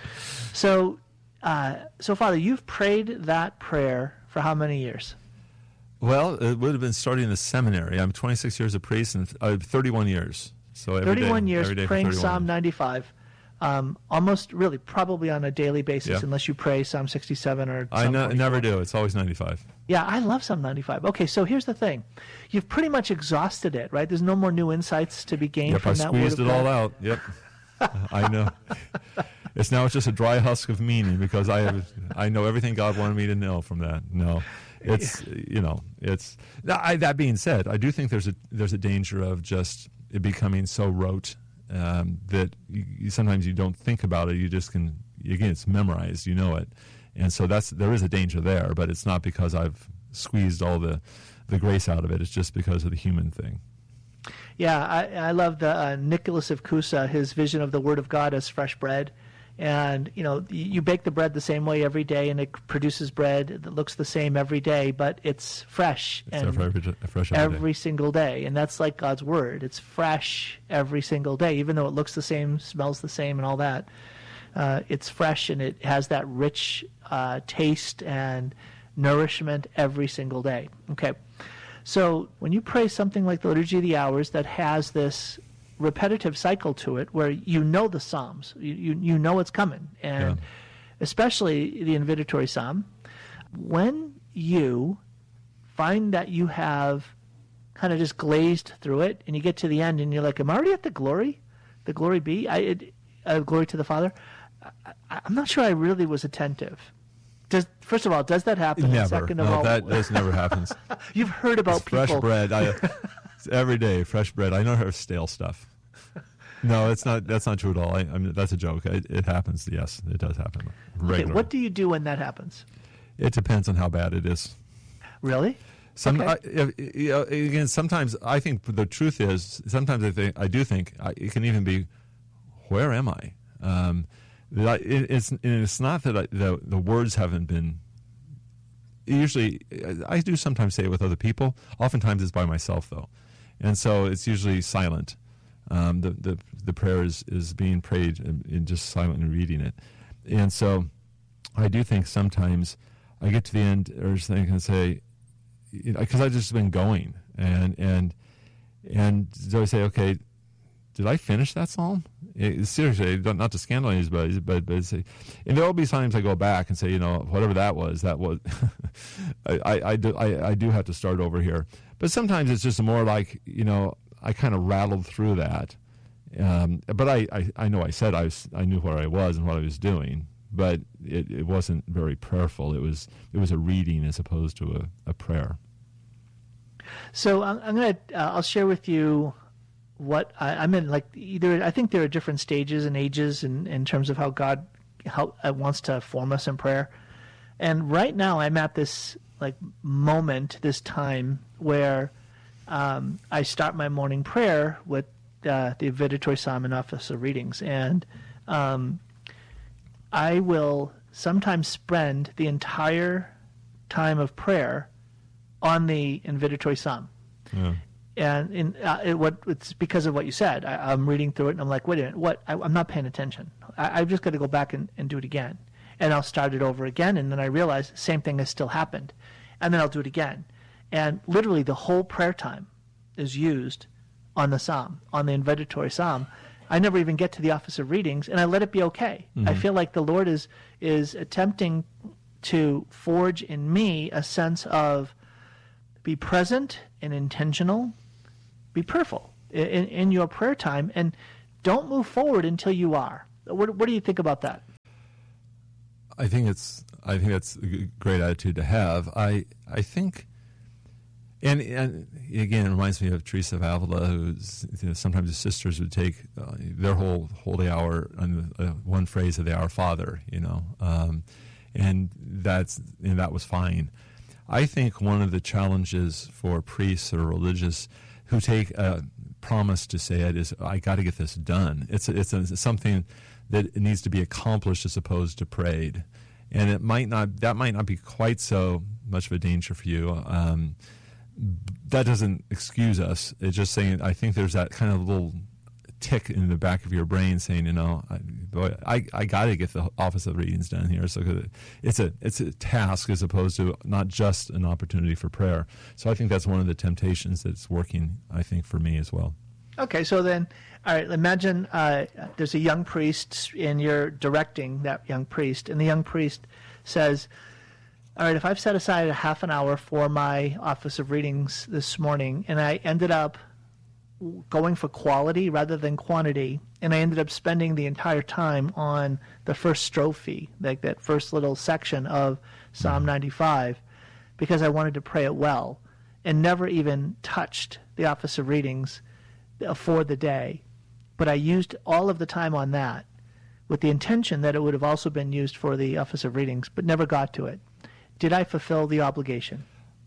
so, uh, so Father, you've prayed that prayer for how many years? Well, it would have been starting in the seminary. I'm twenty-six years a priest and uh, thirty-one years. So every thirty-one day, years every day for praying thirty-one Psalm years. ninety-five, um, almost really probably on a daily basis, Yeah. unless you pray Psalm sixty-seven or. I Psalm no, forty-four. never do. It's always ninety-five. Yeah, I love Psalm ninety-five. Okay, so here's the thing: you've pretty much exhausted it, right? There's no more new insights to be gained Yep, from I that word squeezed of it all God? out. Yep, I know. It's now just a dry husk of meaning because I have, I know everything God wanted me to know from that. No, it's you know it's I, that being said, I do think there's a there's a danger of just it becoming so rote um, that you, you, sometimes you don't think about it. You just can again it's memorized. You know it, and so that's there is a danger there. But it's not because I've squeezed all the the grace out of it. It's just because of the human thing. Yeah, I, I love the uh, Nicholas of Cusa, his vision of the Word of God as fresh bread. And, you know, you bake the bread the same way every day, and it produces bread that looks the same every day, but it's fresh. It's and every, fresh every, every day. single day. And that's like God's Word. It's fresh every single day, even though it looks the same, smells the same, and all that. Uh, it's fresh, and it has that rich uh, taste and nourishment every single day. Okay. So when you pray something like the Liturgy of the Hours that has this repetitive cycle to it where you know the Psalms, you, you, you know it's coming, and Yeah. especially the invitatory Psalm, when you find that you have kind of just glazed through it and you get to the end and you're like, am I already at the glory? The glory be? I, it, uh, glory to the Father? I, I, I'm not sure I really was attentive. Does, first of all, does that happen? And Never. second of No, all, that this never happens. You've heard about It's fresh people. bread. I, it's every day, fresh bread. I don't have stale stuff. No, it's not. That's not true at all. I, I mean, that's a joke. It, it happens. Yes, it does happen. Okay, Regularly. what do you do when that happens? It depends on how bad it is. Really? Some Okay. I, if- you know, again, sometimes I think the truth is sometimes I think I do think I, it can even be, where am I? Um, that I it, it's and it's not that I, the the words haven't been. Usually, I do sometimes say it with other people. Oftentimes, it's by myself though, and so it's usually silent. Um, the the the prayer is, is being prayed in, in just silent and reading it, and so I do think sometimes I get to the end or something and say, because I've just been going, and and and so I say, okay, did I finish that psalm? It, seriously, not to scandalize anybody, but but it's, and there will be times I go back and say, you know, whatever that was, that was, I, I, I do I, I do have to start over here. But sometimes it's just more like, you know, I kind of rattled through that, um, but I, I, I know I said I was I knew where I was and what I was doing, but it, it wasn't very prayerful. It was it was a reading as opposed to a, a prayer. So I'm, I'm gonna uh, I'll share with you what I, I'm in. Like either I think there are different stages and ages in, in terms of how God how uh, wants to form us in prayer. And right now I'm at this like moment, this time where um, I start my morning prayer with uh, the Invitatory Psalm and Office of Readings, and um, I will sometimes spend the entire time of prayer on the Invitatory Psalm. Yeah. And in uh, it, what it's because of what you said. I, I'm reading through it, and I'm like, wait a minute, what? I, I'm not paying attention. I, I've just got to go back and, and do it again. And I'll start it over again, and then I realize the same thing has still happened. And then I'll do it again. And literally the whole prayer time is used on the Psalm, on the Invitatory Psalm. I never even get to the Office of Readings, and I let it be okay. Mm-hmm. I feel like the Lord is is attempting to forge in me a sense of be present and intentional, be prayerful in, in your prayer time, and don't move forward until you are. What, what do you think about that? I think it's I think that's a great attitude to have. I I think, and and again, it reminds me of Teresa of Avila, who's, you know, sometimes the sisters would take uh, their whole holy hour on the, uh, one phrase of the Our Father, you know, um, and that's and that was fine. I think one of the challenges for priests or religious who take a promise to say it is, I got to get this done. It's a, it's, a, it's something that needs to be accomplished as opposed to prayed, and it might not. That might not be quite so much of a danger for you. Um, that doesn't excuse us. It's just saying. I think there's that kind of little tick in the back of your brain saying, you know, I, boy, I, I got to get the office of readings done here. So it's a it's a task as opposed to not just an opportunity for prayer. So I think that's one of the temptations that's working, I think, for me as well. Okay, so then, all right, imagine uh, there's a young priest and you're directing that young priest, and the young priest says, all right, if I've set aside a half an hour for my office of readings this morning, and I ended up going for quality rather than quantity, and I ended up spending the entire time on the first strophe, like that first little section of Psalm ninety-five, because I wanted to pray it well, and never even touched the office of readings for the day. But I used all of the time on that with the intention that it would have also been used for the office of readings, but never got to it. Did I fulfill the obligation?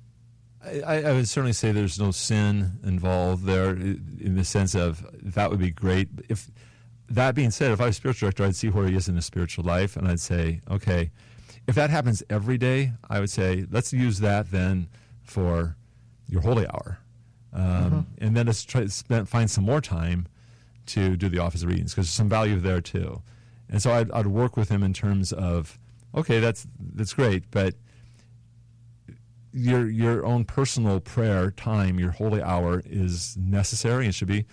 I, I would certainly say there's no sin involved there in the sense of that would be great. If that being said, if I was spiritual director, I'd see where he is in his spiritual life, and I'd say, okay, if that happens every day, I would say, let's use that then for your holy hour. Um, mm-hmm. And then let's try to spend, find some more time to do the office of readings, because there's some value there too. And so I'd, I'd work with him in terms of, okay, that's that's great, but your your own personal prayer time, your holy hour is necessary and should be,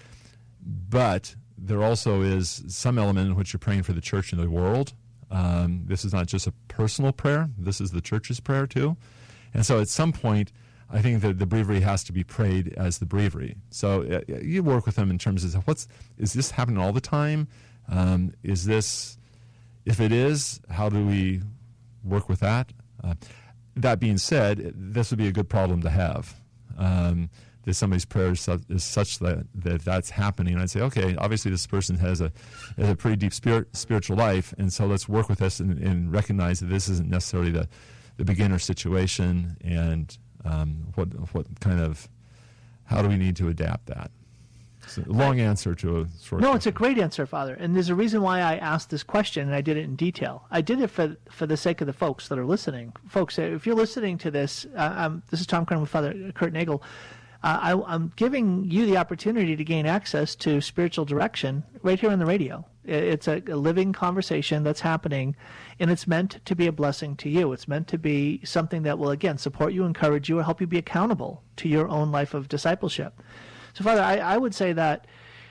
but there also is some element in which you're praying for the church and the world. Um, this is not just a personal prayer. This is the church's prayer too. And so at some point, I think that the breviary has to be prayed as the breviary. So uh, you work with them in terms of what's is this happening all the time? Um, is this, if it is, how do we work with that? Uh, that being said, this would be a good problem to have. Um, that somebody's prayer is, su- is such that, that that's happening. And I'd say, okay, obviously this person has a has a pretty deep spirit, spiritual life, and so let's work with this and, and recognize that this isn't necessarily the, the beginner situation, and Um, what what kind of, how do we need to adapt that? It's a long answer to a short No, question. it's a great answer, Father. And there's a reason why I asked this question, and I did it in detail. I did it for for the sake of the folks that are listening. Folks, if you're listening to this, uh, um, this is Tom Curran with Father Kurt Nagel. Uh, I, I'm giving you the opportunity to gain access to spiritual direction right here on the radio. It's a, a living conversation that's happening, and it's meant to be a blessing to you. It's meant to be something that will, again, support you, encourage you, or help you be accountable to your own life of discipleship. So, Father, I, I would say that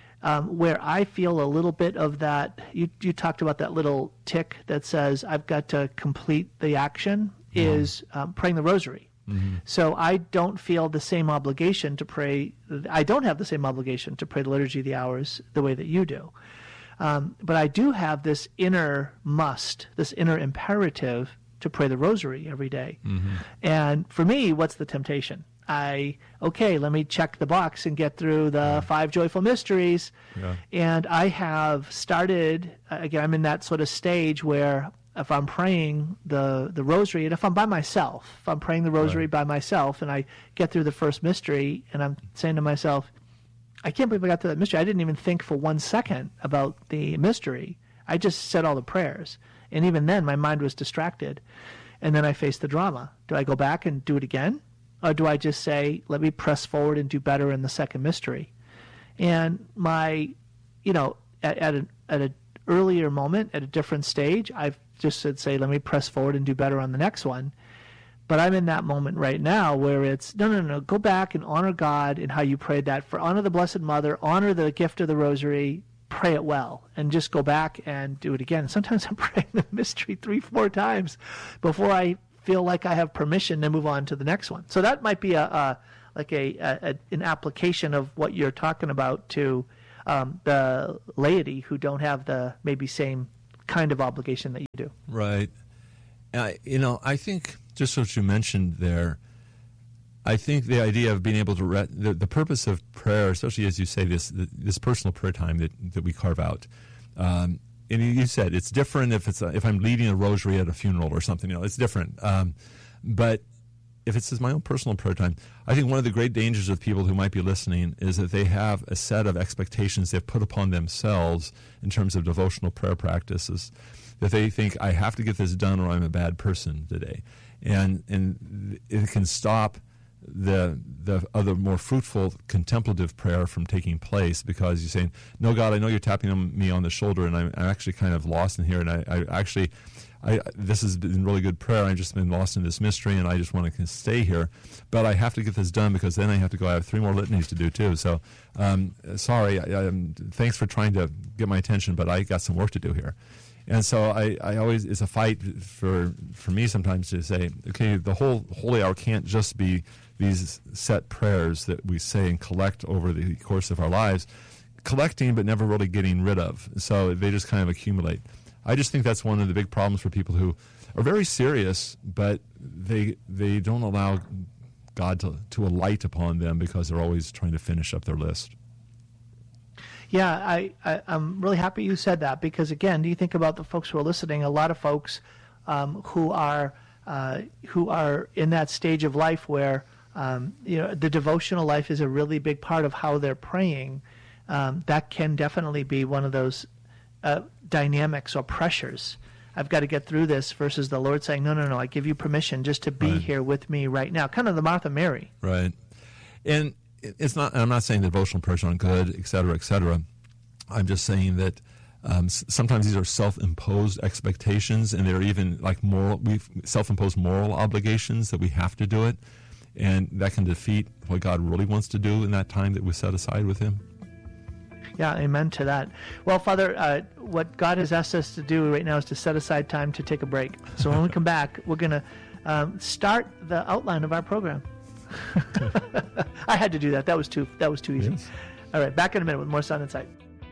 um, where I feel a little bit of that, you, you talked about that little tick that says, I've got to complete the action, mm-hmm. is um, praying the rosary. Mm-hmm. So I don't feel the same obligation to pray. I don't have the same obligation to pray the Liturgy of the Hours the way that you do. Um, but I do have this inner must, this inner imperative to pray the Rosary every day. Mm-hmm. And for me, what's the temptation? I, okay, let me check the box and get through the yeah. five joyful mysteries. Yeah. And I have started, again, I'm in that sort of stage where if I'm praying the, the Rosary, and if I'm by myself, if I'm praying the Rosary right. by myself, and I get through the first mystery, and I'm saying to myself, I can't believe I got to that mystery. I didn't even think for one second about the mystery. I just said all the prayers. And even then, my mind was distracted. And then I faced the drama. Do I go back and do it again? Or do I just say, let me press forward and do better in the second mystery? And my, you know, at, at an at an earlier moment, at a different stage, I've just said, say, let me press forward and do better on the next one. But I'm in that moment right now where it's, no, no, no, go back and honor God in how you prayed that. For honor the Blessed Mother, honor the gift of the Rosary, pray it well, and just go back and do it again. Sometimes I'm praying the mystery three, four times before I feel like I have permission to move on to the next one. So that might be a, a like a, a an application of what you're talking about to um, the laity who don't have the maybe same kind of obligation that you do. Right. Uh, you know, I think just what you mentioned there, I think the idea of being able to, re- the, the purpose of prayer, especially as you say, this this personal prayer time that, that we carve out, um, and you said it's different if it's a, if I'm leading a rosary at a funeral or something, you know, it's different. Um, but if it's just my own personal prayer time, I think one of the great dangers of people who might be listening is that they have a set of expectations they've put upon themselves in terms of devotional prayer practices, that they think, I have to get this done or I'm a bad person today. And and it can stop the the other more fruitful contemplative prayer from taking place, because you're saying, no, God, I know you're tapping on me on the shoulder, and I'm, I'm actually kind of lost in here, and I, I actually... I, this has been really good prayer. I've just been lost in this mystery, and I just want to stay here. But I have to get this done, because then I have to go. I have three more litanies to do, too. So, um, sorry. I, I, thanks for trying to get my attention, but I got some work to do here. And so I, I always, it's a fight for for me sometimes to say, okay, the whole Holy Hour can't just be these set prayers that we say and collect over the course of our lives, collecting but never really getting rid of. So they just kind of accumulate. I just think that's one of the big problems for people who are very serious, but they they don't allow God to, to alight upon them because they're always trying to finish up their list. Yeah, I, I, I'm really happy you said that, because, again, do you think about the folks who are listening, a lot of folks um, who are uh, who are in that stage of life where um, you know the devotional life is a really big part of how they're praying. Um, that can definitely be one of those uh, dynamics or pressures. I've got to get through this, versus the Lord saying, no, no, no, I give you permission just to be right. here with me right now. Kind of the Martha Mary. Right. And it's not, I'm not saying that devotional prayers aren't good, et cetera, et cetera. I'm just saying that um, sometimes these are self-imposed expectations, and they're even like moral, we've self-imposed moral obligations that we have to do it. And that can defeat what God really wants to do in that time that we set aside with Him. Yeah, amen to that. Well, Father, uh, what God has asked us to do right now is to set aside time to take a break. So when we come back, we're going to um, start the outline of our program. I had to do that. That was too. That was too easy. Yes. All right, back in a minute with more Sound Insight.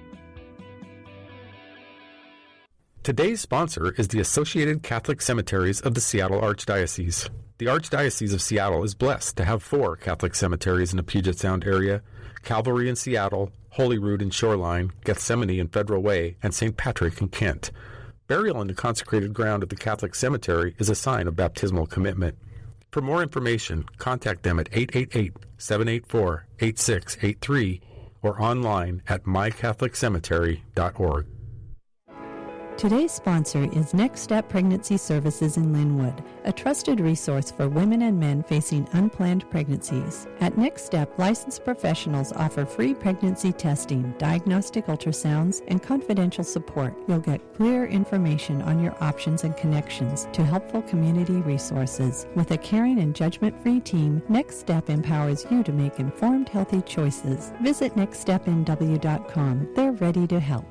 Today's sponsor is the Associated Catholic Cemeteries of the Seattle Archdiocese. The Archdiocese of Seattle is blessed to have four Catholic cemeteries in the Puget Sound area: Calvary in Seattle, Holyrood in Shoreline, Gethsemane in Federal Way, and Saint Patrick in Kent. Burial in the consecrated ground of the Catholic cemetery is a sign of baptismal commitment. For more information, contact them at eight eight eight, seven eight four, eight six eight three or online at my catholic cemetery dot org. Today's sponsor is Next Step Pregnancy Services in Linwood, a trusted resource for women and men facing unplanned pregnancies. At Next Step, licensed professionals offer free pregnancy testing, diagnostic ultrasounds, and confidential support. You'll get clear information on your options and connections to helpful community resources. With a caring and judgment-free team, Next Step empowers you to make informed, healthy choices. Visit next step n w dot com. They're ready to help.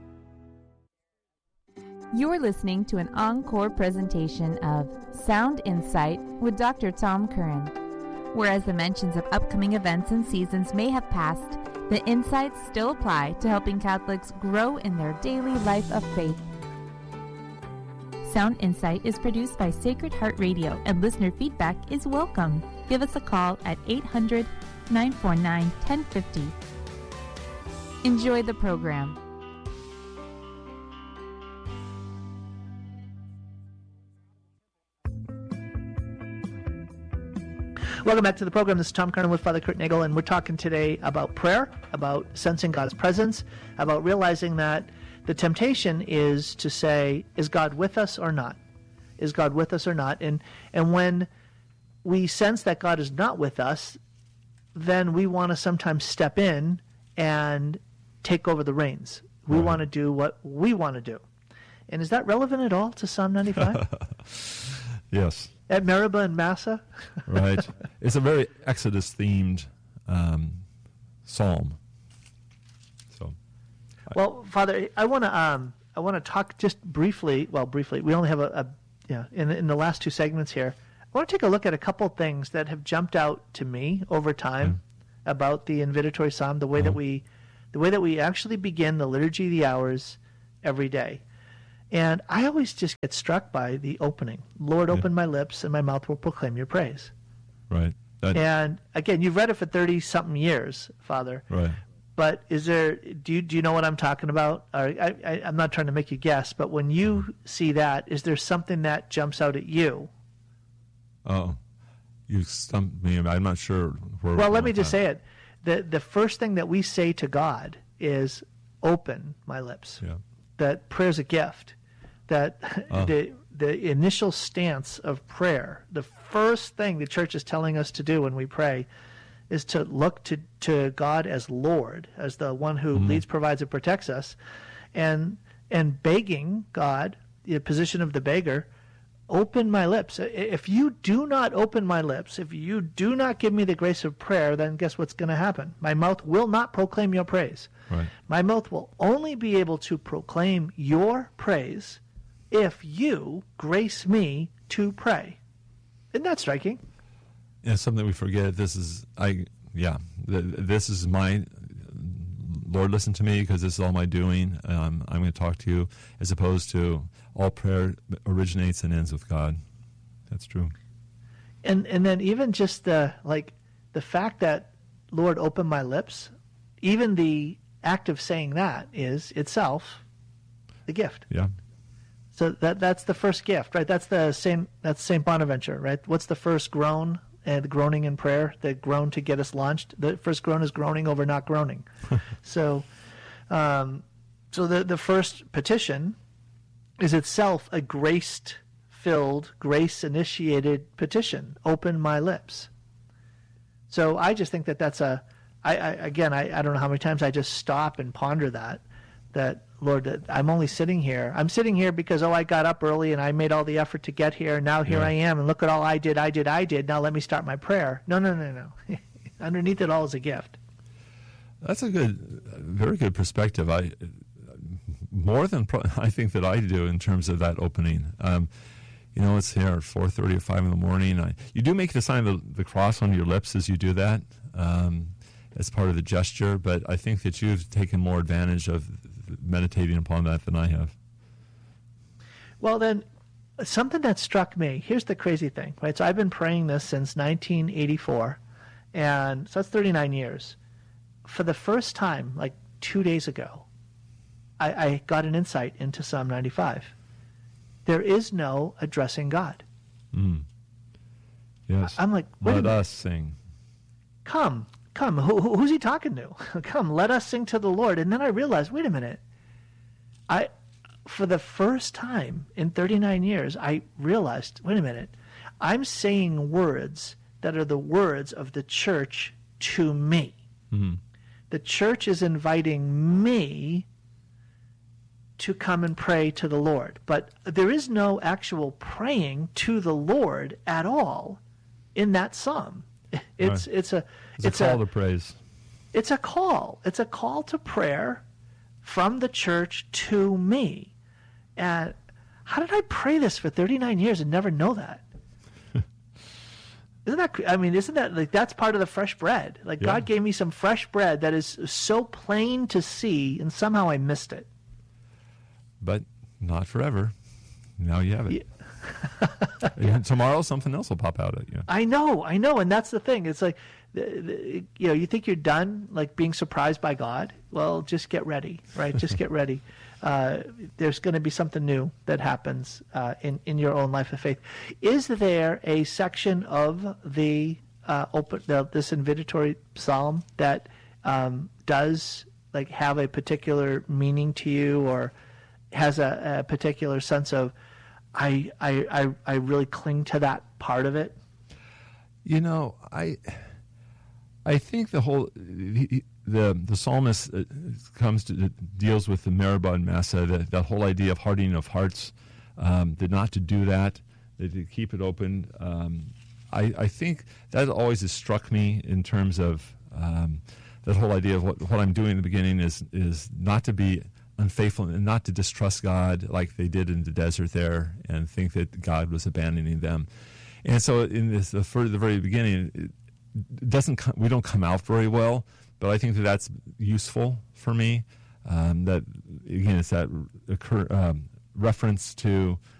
You're listening to an encore presentation of Sound Insight with Doctor Tom Curran. Whereas the mentions of upcoming events and seasons may have passed, the insights still apply to helping Catholics grow in their daily life of faith. Sound Insight is produced by Sacred Heart Radio, and listener feedback is welcome. Give us a call at eight hundred, nine four nine, one oh five oh. Enjoy the program. Welcome back to the program. This is Tom Curran with Father Kurt Nagel, and we're talking today about prayer, about sensing God's presence, about realizing that the temptation is to say, is God with us or not? Is God with us or not? And and when we sense that God is not with us, then we want to sometimes step in and take over the reins. We right. want to do what we want to do. And is that relevant at all to Psalm ninety-five? Yes. At Meribah and Massa? Right. It's a very Exodus-themed um, psalm. So, well, Father, I want to um, I want to talk just briefly. Well, briefly. We only have a, a yeah. In in the last two segments here, I want to take a look at a couple things that have jumped out to me over time yeah. about the invitatory psalm, the way uh-huh. that we the way that we actually begin the Liturgy of the Hours every day. And I always just get struck by the opening. Lord, open yeah. my lips, and my mouth will proclaim your praise. Right. That... And again, you've read it for thirty-something years, Father. Right. But is there? Do you do you know what I'm talking about? I, I, I'm not trying to make you guess, but when you mm-hmm. see that, is there something that jumps out at you? Oh, you stumped me. I'm not sure. Where well, let me just say it. The the first thing that we say to God is, "Open my lips." Yeah. That prayer's a gift. That oh. the the initial stance of prayer, the first thing the church is telling us to do when we pray, is to look to, to God as Lord, as the one who mm-hmm. leads, provides, and protects us, and and begging God, the position of the beggar, open my lips. If you do not open my lips, if you do not give me the grace of prayer, then guess what's going to happen? My mouth will not proclaim your praise. Right. My mouth will only be able to proclaim your praise if you grace me to pray. Isn't that striking? Yeah, something we forget. This is I. Yeah, this is my Lord. Listen to me, because this is all my doing. Um, I'm going to talk to you, as opposed to all prayer originates and ends with God. That's true. And and then even just the like the fact that Lord, open my lips. Even the act of saying that is itself the gift. Yeah. So that that's the first gift, right? That's the Saint that's Saint Bonaventure, right? What's the first groan? And the groaning in prayer, the groan to get us launched. The first groan is groaning over not groaning. so, um, so the the first petition is itself a grace-filled, grace-initiated petition. Open my lips. So I just think that that's a. I, I again, I, I don't know how many times I just stop and ponder that. That, Lord, I'm only sitting here. I'm sitting here because, oh, I got up early and I made all the effort to get here. Now here yeah. I am, and look at all I did, I did, I did. Now let me start my prayer. No, no, no, no. Underneath it all is a gift. That's a good, very good perspective. I more than pro- I think that I do in terms of that opening. Um, you know, it's here at four thirty or five in the morning. I, you do make the sign of the, the cross on your lips as you do that. Um, as part of the gesture, but I think that you've taken more advantage of meditating upon that than I have. Well, then, something that struck me, here's the crazy thing, right? So I've been praying this since nineteen eighty-four, and so that's thirty-nine years. For the first time, like two days ago, I, I got an insight into Psalm ninety-five. There is no addressing God. Mm. Yes. I'm like, wait let a minute. us sing. Come. Come, who, who's he talking to? Come, let us sing to the Lord. And then I realized, wait a minute. I, for the first time in thirty-nine years, I realized, wait a minute. I'm saying words that are the words of the church to me. Mm-hmm. The church is inviting me to come and pray to the Lord. But there is no actual praying to the Lord at all in that psalm. It's right. it's a it's, it's a call a, to praise. It's a call. It's a call to prayer from the church to me. And how did I pray this for thirty-nine years and never know that? Isn't that? I mean, isn't that like that's part of the fresh bread? Like yeah. God gave me some fresh bread that is so plain to see, and somehow I missed it. But not forever. Now you have it. Yeah. And tomorrow something else will pop out at you. I know, I know, and that's the thing. It's like, the, the, you know, you think you're done, like being surprised by God. Well, just get ready, right? Just get ready. Uh, there's going to be something new that happens uh, in in your own life of faith. Is there a section of the uh, open the, this invitatory psalm that um, does like have a particular meaning to you, or has a, a particular sense of I, I I I really cling to that part of it? You know, I I think the whole the the, the psalmist uh, comes to deals with the Meribah Massa, that that whole idea of hardening of hearts, um, that not to do that, that to keep it open. Um, I I think that always has struck me in terms of um, that whole idea of what what I'm doing in the beginning is is not to be unfaithful and not to distrust God like they did in the desert there and think that God was abandoning them. And so in this, the, for the very beginning, it doesn't come, we don't come out very well, but I think that that's useful for me. Um, that again, it's that occur, um, reference to